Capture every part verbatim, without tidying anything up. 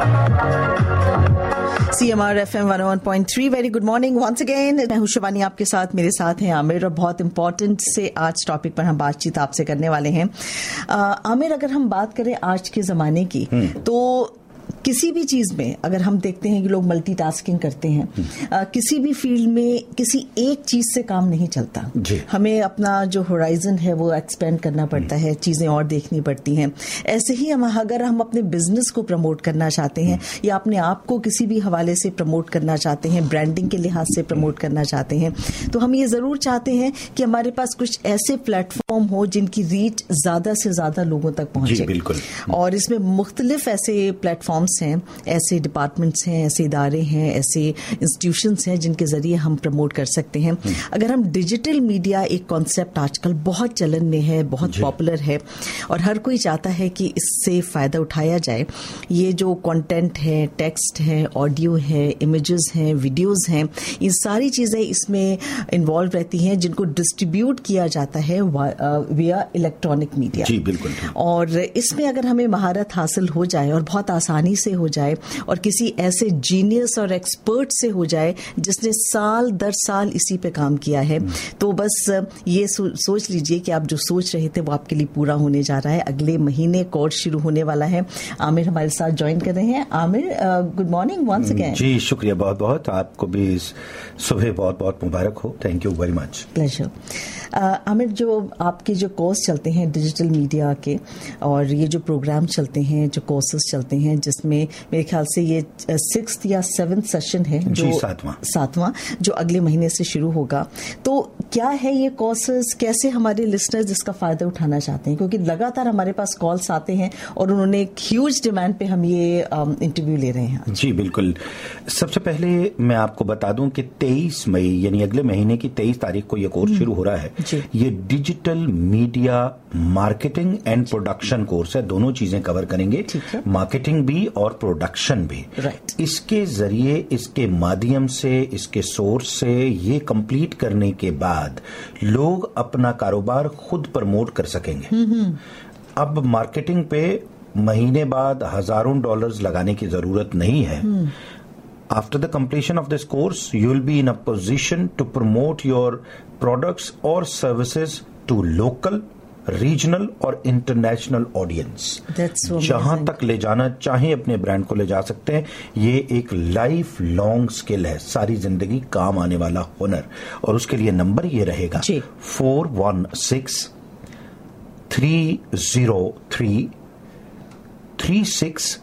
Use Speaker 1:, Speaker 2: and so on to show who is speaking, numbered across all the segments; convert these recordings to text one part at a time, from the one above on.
Speaker 1: C M R F M one ओ one point three. Very good morning once again. मैं हूं शिवानी, आपके साथ मेरे साथ हैं आमिर, और बहुत इंपॉर्टेंट से आज टॉपिक पर हम बातचीत आपसे करने वाले हैं। आमिर, अगर हम बात करें आज के ज़माने की, तो किसी भी चीज में अगर हम देखते हैं कि लोग मल्टीटास्किंग करते हैं, आ, किसी भी फील्ड में किसी एक चीज से काम नहीं चलता। हमें अपना जो होराइजन है वो एक्सपेंड करना पड़ता है, चीजें और देखनी पड़ती हैं। ऐसे ही हम अगर हम अपने बिजनेस को प्रमोट करना चाहते हैं या अपने आप को किसी भी हवाले से प्रमोट करना चाहते हैं, ब्रांडिंग के लिहाज से प्रमोट करना चाहते हैं, तो हम ये जरूर चाहते हैं कि हमारे पास कुछ ऐसे प्लेटफॉर्म हो जिनकी रीच ज्यादा से ज्यादा लोगों तक पहुंचे।
Speaker 2: बिल्कुल।
Speaker 1: और इसमें मुख्तलिफ ऐसे प्लेटफॉर्म हैं, ऐसे डिपार्टमेंट्स हैं, ऐसे इदारे हैं, ऐसे इंस्टीट्यूशंस हैं जिनके जरिए हम प्रमोट कर सकते हैं। अगर हम डिजिटल मीडिया, एक कॉन्सेप्ट आजकल बहुत चलन में है, बहुत पॉपुलर है और हर कोई चाहता है कि इससे फायदा उठाया जाए। ये जो कंटेंट है, टेक्स्ट है, ऑडियो है, इमेजेस हैं, वीडियोस हैं, ये सारी चीजें इसमें इन्वॉल्व रहती हैं जिनको डिस्ट्रीब्यूट किया जाता है विया इलेक्ट्रॉनिक मीडिया।
Speaker 2: जी बिल्कुल।
Speaker 1: और इसमें अगर हमें महारत हासिल हो जाए और बहुत आसानी से हो जाए और किसी ऐसे जीनियस और एक्सपर्ट से हो जाए जिसने साल दर साल इसी पे काम किया है, तो बस ये सो, सोच लीजिए कि आप जो सोच रहे थे वो आपके लिए पूरा होने जा रहा है। अगले महीने कोर्स शुरू होने वाला है। आमिर हमारे साथ ज्वाइन कर रहे हैं। Aamir, good morning once again.
Speaker 2: जी शुक्रिया, बहुत बहुत। आपको भी सुबह बहुत बहुत मुबारक हो। Thank you very much.
Speaker 1: Pleasure. Aamir, जो आपके जो कोर्स चलते हैं डिजिटल मीडिया के, और ये जो प्रोग्राम चलते हैं, जो कोर्सेज चलते हैं, जिसमें मेरे ख्याल से ये सिक्स्थ या सेवेंथ सेशन है, जो
Speaker 2: सातवां
Speaker 1: सातवां जो अगले महीने से शुरू होगा, तो क्या है ये कोर्सेज? कैसे हमारे लिसनर्स इसका फायदा उठाना चाहते हैं? क्योंकि लगातार हमारे पास कॉल्स आते हैं और उन्होंने एक ह्यूज डिमांड पे हम ये इंटरव्यू ले रहे हैं।
Speaker 2: जी बिल्कुल। सबसे पहले मैं आपको बता दूं कि तेईस मई यानी अगले महीने की तेईस तारीख को ये कोर्स शुरू हो रहा है। ये digital media marketing and production course है। दोनों चीजें कवर करेंगे, मार्केटिंग भी और प्रोडक्शन भी।
Speaker 1: right.
Speaker 2: इसके जरिए, इसके माध्यम से, इसके सोर्स से ये कंप्लीट करने के बाद लोग अपना कारोबार खुद प्रमोट कर सकेंगे। अब मार्केटिंग पे महीने बाद हजारों डॉलर्स लगाने की जरूरत नहीं है। After the completion of this course, you will be in a position to promote your products or services to local, regional और इंटरनेशनल ऑडियंस। जहां तक ले जाना चाहे अपने ब्रांड को ले जा सकते हैं। ये एक लाइफ लॉन्ग स्किल है, सारी जिंदगी काम आने वाला हुनर। और उसके लिए नंबर ये रहेगा four one six three zero three three six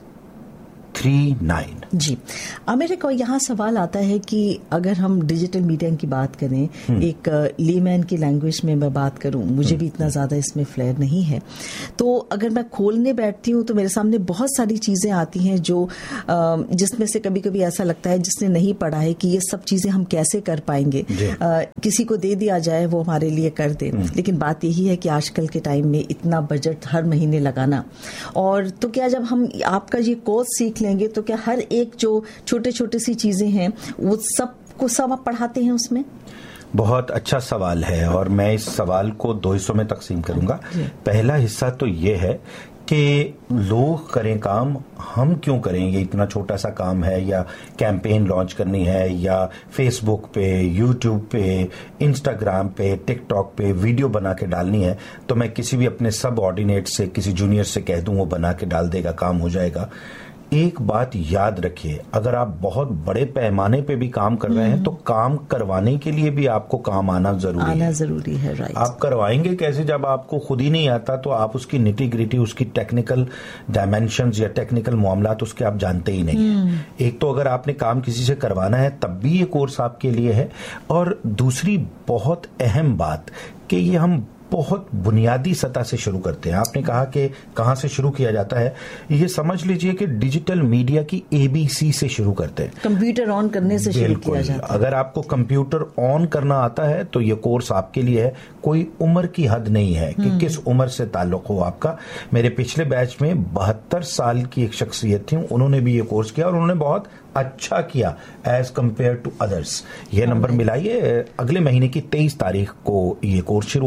Speaker 2: three nine.
Speaker 1: जी आमिर, को यहाँ सवाल आता है कि अगर हम डिजिटल मीडिया की बात करें, एक लेमैन की लैंग्वेज में मैं बात करूं, मुझे भी इतना ज्यादा इसमें फ्लेयर नहीं है, तो अगर मैं खोलने बैठती हूं तो मेरे सामने बहुत सारी चीजें आती हैं जो जिसमें से कभी कभी ऐसा लगता है जिसने नहीं पढ़ा है कि ये सब चीजें हम कैसे कर पाएंगे। आ, किसी को दे दिया जाए वो हमारे लिए कर दे, लेकिन बात यही है कि आजकल के टाइम में इतना बजट हर महीने लगाना, और तो क्या जब हम आपका ये कोर्स सीख लेंगे तो क्या हर एक जो छोटे छोटे सी चीजें हैं वो सब को सब आप पढ़ाते हैं उसमें?
Speaker 2: बहुत अच्छा सवाल है और मैं इस सवाल को दो हिस्सों में तकसीम करूंगा। पहला हिस्सा तो ये है कि लोग करें काम, हम क्यों करें? ये इतना छोटा सा काम है, या कैंपेन लॉन्च करनी है, या फेसबुक पे, यूट्यूब पे, इंस्टाग्राम पे, टिकटॉक पे वीडियो बना के डालनी है, तो मैं किसी भी अपने सब ऑर्डिनेट से, किसी जूनियर से कह दूं वो बना के डाल देगा, काम हो जाएगा। एक बात याद रखिए, अगर आप बहुत बड़े पैमाने पे भी काम कर रहे हैं तो काम करवाने के लिए भी आपको काम आना जरूरी
Speaker 1: आना
Speaker 2: है।
Speaker 1: जरूरी है, राइट।
Speaker 2: आप करवाएंगे कैसे जब आपको खुद ही नहीं आता? तो आप उसकी निटी ग्रिटी, उसकी टेक्निकल डायमेंशंस या टेक्निकल मामलात उसके आप जानते ही नहीं है। एक तो अगर आपने काम किसी से करवाना है तब भी ये कोर्स आपके लिए है, और दूसरी बहुत अहम बात कि ये हम बहुत बुनियादी सतह से शुरू करते हैं। आपने कहा कि कहां से शुरू किया जाता है, ये समझ लीजिए कि डिजिटल मीडिया की एबीसी से शुरू करते हैं।
Speaker 1: कंप्यूटर ऑन करने से शुरू किया जाता है।
Speaker 2: अगर आपको कंप्यूटर ऑन करना आता है तो ये कोर्स आपके लिए है। कोई उम्र की हद नहीं है कि किस उम्र से ताल्लुक हो आपका। मेरे पिछले बैच में बहत्तर साल की एक शख्सियत थी, उन्होंने भी ये कोर्स किया और उन्होंने बहुत अच्छा किया एज कंपेयर टू अदर्स। ये नंबर मिलाइए। अगले महीने की तेईस तारीख को ये कोर्स शुरू हो रहा है। Week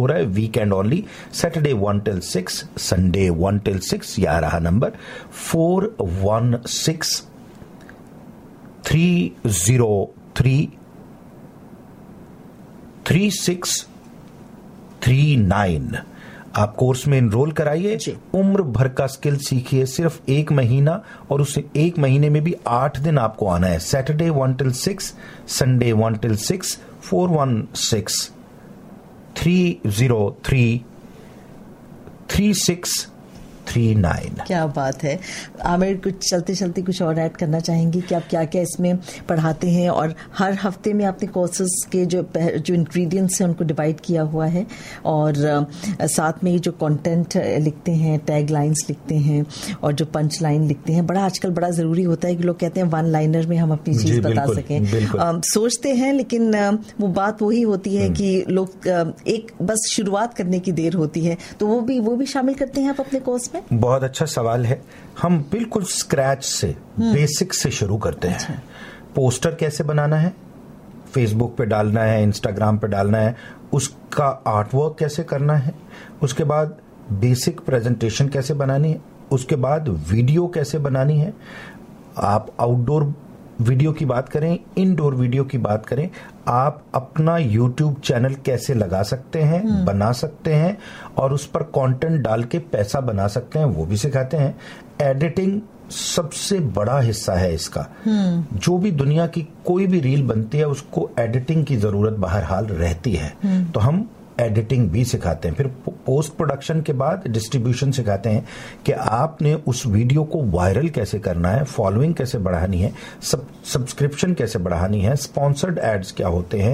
Speaker 2: weekend only, Saturday one till six, Sunday one till six. यह रहा number four one six three zero three three six three nine. आप कोर्स में एनरोल कराइए, उम्र भर का स्किल सीखिए, सिर्फ एक महीना, और उस एक महीने में भी आठ दिन आपको आना है। Saturday one till six, Sunday one till six, four one six three zero three three six three nine.
Speaker 1: क्या बात है आमिर, कुछ चलते चलते कुछ और ऐड करना चाहेंगे कि आप क्या क्या इसमें पढ़ाते हैं, और हर हफ्ते में आपने कोर्सेज के जो जो इंग्रेडिएंट्स हैं उनको डिवाइड किया हुआ है, और साथ में जो कंटेंट लिखते हैं, टैग लाइंस लिखते हैं और जो पंच लाइन लिखते हैं। बड़ा आजकल बड़ा ज़रूरी होता है कि लोग कहते हैं वन लाइनर में हम अपनी चीज़ बता सकें। आ, सोचते हैं लेकिन वो बात वही होती है कि लोग एक बस शुरुआत करने की देर होती है, तो वो भी वो भी शामिल करते हैं आप अपने कोर्स में।
Speaker 2: बहुत अच्छा सवाल है। हम बिल्कुल स्क्रैच से, बेसिक से शुरू करते हैं। अच्छा। पोस्टर कैसे बनाना है, फेसबुक पे डालना है, इंस्टाग्राम पे डालना है, उसका आर्टवर्क कैसे करना है, उसके बाद बेसिक प्रेजेंटेशन कैसे बनानी है, उसके बाद वीडियो कैसे बनानी है। आप आउटडोर वीडियो की बात करें, इनडोर वीडियो की बात करें, आप अपना यूट्यूब चैनल कैसे लगा सकते हैं, बना सकते हैं, और उस पर कंटेंट डाल के पैसा बना सकते हैं, वो भी सिखाते हैं। एडिटिंग सबसे बड़ा हिस्सा है इसका। जो भी दुनिया की कोई भी रील बनती है उसको एडिटिंग की जरूरत बहरहाल रहती है, तो हम एडिटिंग भी सिखाते हैं। फिर पोस्ट प्रोडक्शन के बाद डिस्ट्रीब्यूशन सिखाते हैं कि आपने उस वीडियो को वायरल कैसे करना है, फॉलोइंग कैसे बढ़ानी है, सब सब्सक्रिप्शन कैसे बढ़ानी है, स्पॉन्सर्ड एड्स क्या होते हैं,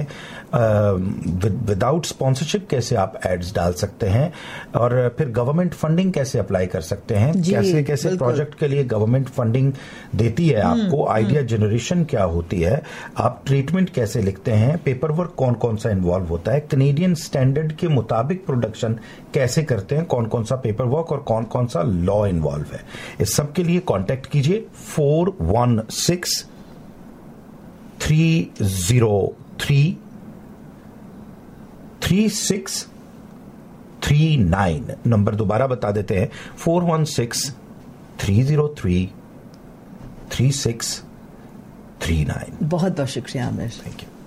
Speaker 2: विदाउट स्पॉन्सरशिप कैसे आप एड्स डाल सकते हैं, और फिर गवर्नमेंट फंडिंग कैसे अप्लाई कर सकते हैं, कैसे कैसे प्रोजेक्ट के लिए गवर्नमेंट फंडिंग देती है आपको, आइडिया जनरेशन क्या होती है, आप ट्रीटमेंट कैसे लिखते हैं, पेपर वर्क कौन कौन सा इन्वॉल्व होता है, कैनेडियन स्टैंडर्ड के मुताबिक प्रोडक्शन कैसे करते हैं, कौन कौन सा पेपर वर्क और कौन कौन सा लॉ इन्वॉल्व है। इस सब के लिए कांटेक्ट कीजिए four one six three zero three three six three nine. Number दोबारा बता देते हैं, four one six three zero three three six three nine.
Speaker 1: बहुत बहुत शुक्रिया आमिर।
Speaker 2: Thank you.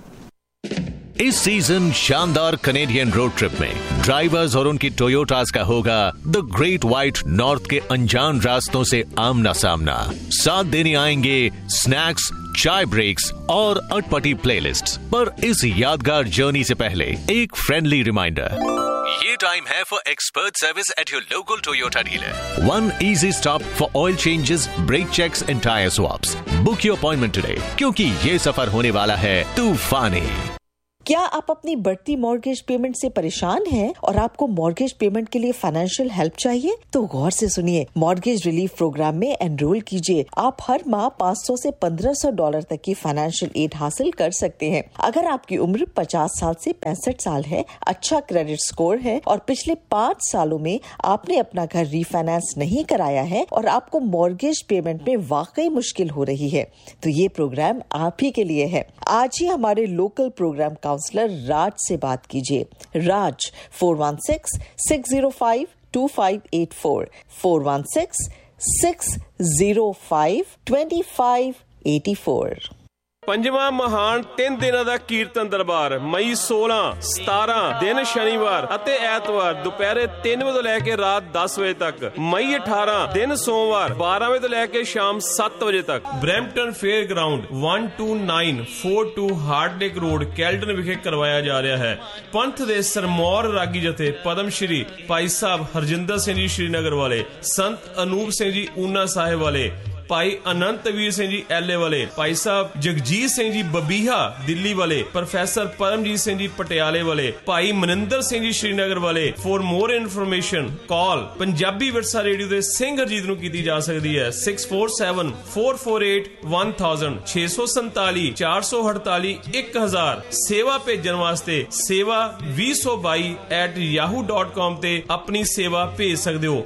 Speaker 3: इस सीजन शानदार कनेडियन रोड ट्रिप में ड्राइवर्स और उनकी टोयोटास का होगा द ग्रेट व्हाइट नॉर्थ के अनजान रास्तों से आमना सामना। साथ देने आएंगे स्नैक्स, चाय ब्रेक्स और अटपटी प्लेलिस्ट। पर इस यादगार जर्नी से पहले एक फ्रेंडली रिमाइंडर, ये टाइम है for expert service at your local Toyota dealer. One easy stop for oil changes, break checks and tyre swaps. Book your appointment today, क्योंकि ये सफर होने वाला है तूफानी।
Speaker 1: क्या आप अपनी बढ़ती मॉर्गेज पेमेंट से परेशान हैं और आपको मॉर्गेज पेमेंट के लिए फाइनेंशियल हेल्प चाहिए? तो गौर से सुनिए, मॉर्गेज रिलीफ प्रोग्राम में एनरोल कीजिए। आप हर माह पाँच सौ से पंद्रह सौ डॉलर तक की फाइनेंशियल एड हासिल कर सकते हैं। अगर आपकी उम्र पचास साल से पैंसठ साल है, अच्छा क्रेडिट स्कोर है और पिछले पाँच सालों में आपने अपना घर रीफाइनेंस नहीं कराया है और आपको मॉर्गेज पेमेंट में वाकई मुश्किल हो रही है, तो ये प्रोग्राम आप ही के लिए है। आज ही हमारे लोकल प्रोग्राम काउंसलर राज से बात कीजिए। राज four one six six zero five to five eight four, four one six six zero five to five eight four.
Speaker 4: पंजवा महान तीन दिनों का कीर्तन दरबार मई सोलह सतारह दिन शनिवार ਅਤੇ ਐਤਵਾਰ ਦੁਪਹਿਰੇ तीन ਵਜੇ ਤੋਂ ਲੈ ਕੇ ਰਾਤ दस ਵਜੇ ਤੱਕ। ਮਈ अठारह दिन सोमवार बारह ਵਜੇ ਤੋਂ ਲੈ ਕੇ ਸ਼ਾਮ सात ਵਜੇ ਤੱਕ। Brampton fair ground one two nine four two ਹਾਰਡਲੇਕ road Caledon ਵਿਖੇ ਕਰਵਾਇਆ ਜਾ ਰਿਹਾ ਹੈ। ਪੰਥ ਦੇ ਸਰਮੌਰ ਰਾਗੀ ਜਥੇ ਪਦਮ ਸ਼੍ਰੀ ਭਾਈ ਸਾਹਿਬ ਹਰਜਿੰਦਰ ਸਿੰਘ ਜੀ श्रीनगर ਵਾਲੇ, ਸੰਤ ਅਨੂਪ ਸਿੰਘ ਜੀ ਊਨਾ ਸਾਹਿਬ ਵਾਲੇ, ਭਾਈ ਅਨੰਤਵੀਰ ਸਿੰਘ ਜੀ ਐਲੇ ਵਾਲੇ, ਭਾਈ ਸਾਹਿਬ ਜਗਜੀਤ ਸਿੰਘ ਜੀ ਬਬੀਹਾ ਦਿੱਲੀ ਵਾਲੇ, ਪ੍ਰੋਫੈਸਰ ਪਰਮਜੀਤ ਸਿੰਘ ਜੀ ਪਟਿਆਲੇ ਵਾਲੇ, ਭਾਈ ਮਨਿੰਦਰ ਸਿੰਘ ਜੀ श्रीनगर ਵਾਲੇ। ਫॉर ਮੋਰ ਇਨਫੋਰਮੇਸ਼ਨ ਕਾਲ ਪੰਜਾਬੀ ਵਿਰਸਾ ਰੇਡੀਓ ਦੇ ਸਿੰਘ ਹਰਜੀਤ ਨੂੰ ਕੀਤੀ ਜਾ ਸਕਦੀ ਹੈ six four seven four four eight one thousand छे सौ सैंतालीस चार सौ अड़तालीस एक हजार। सेवा भेजन वास्ते सेवा ਵੀਹ ਸੌ ਬਾਈ at yahoo dot com ਤੇ ਆਪਣੀ ਸੇਵਾ ਭੇਜ ਸਕਦੇ ਹੋ।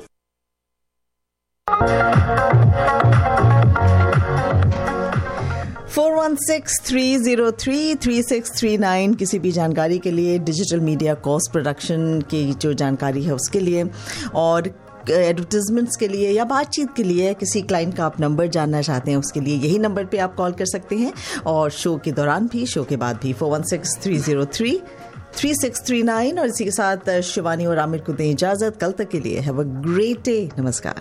Speaker 1: Four one one six three zero three three six three nine किसी भी जानकारी के लिए, डिजिटल मीडिया कॉस्ट प्रोडक्शन की जो जानकारी है उसके लिए, और एडवर्टाइजमेंट्स के लिए या बातचीत के लिए, किसी क्लाइंट का आप नंबर जानना चाहते हैं उसके लिए यही नंबर पे आप कॉल कर सकते हैं, और शो के दौरान भी, शो के बाद भी four one six three zero three three six three nine. और इसी के साथ शिवानी और आमिर को दें इजाजत, कल तक के लिए हैव अ ग्रेट डे, नमस्कार।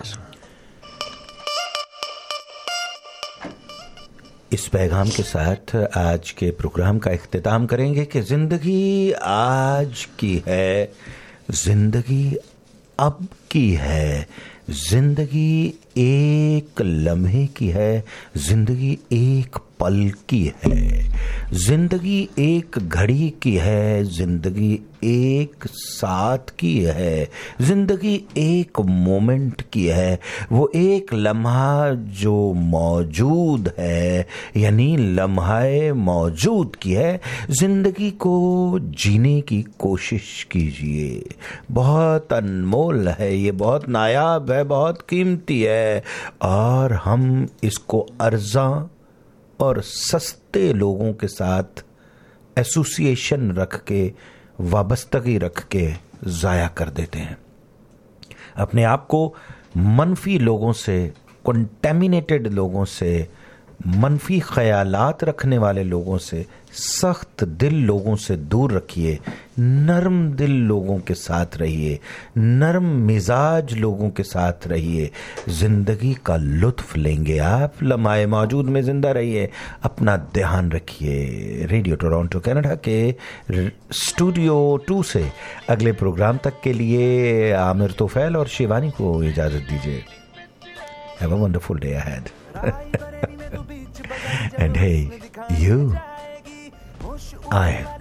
Speaker 2: इस पैगाम के साथ आज के प्रोग्राम का इख्तिताम करेंगे कि जिंदगी आज की है, जिंदगी अब की है, जिंदगी एक लम्हे की है, जिंदगी एक पल की है, जिंदगी एक घड़ी की है, जिंदगी एक साथ की है, जिंदगी एक मोमेंट की है, वो एक लम्हा जो मौजूद है, यानी लम्हाए मौजूद की है। जिंदगी को जीने की कोशिश कीजिए, बहुत अनमोल है ये, बहुत नायाब है, बहुत कीमती है, और हम इसको अर्जा और सस्ते लोगों के साथ एसोसिएशन रख के, वाबस्तगी रख के जाया कर देते हैं। अपने आप को मनफी लोगों से, कंटेमिनेटेड लोगों से, मनफी ख्यालात रखने वाले लोगों से, सख्त दिल लोगों से दूर रखिए, नरम दिल लोगों के साथ रहिए, नरम मिजाज लोगों के साथ रहिए, जिंदगी का लुत्फ लेंगे आप, लम्हाए मौजूद में जिंदा रहिए, अपना ध्यान रखिए। रेडियो टोरंटो कनाडा के स्टूडियो टू से अगले प्रोग्राम तक के लिए आमिर तोफैल और शिवानी को इजाजत दीजिए। Have a wonderful day ahead. And hey, you, I